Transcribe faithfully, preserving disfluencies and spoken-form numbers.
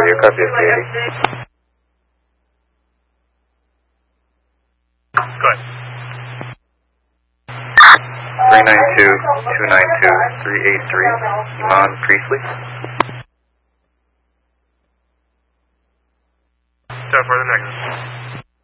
you copy S D eighty. Go ahead. three nine two, two nine two, three eight three, Iman Priestley. So for the next.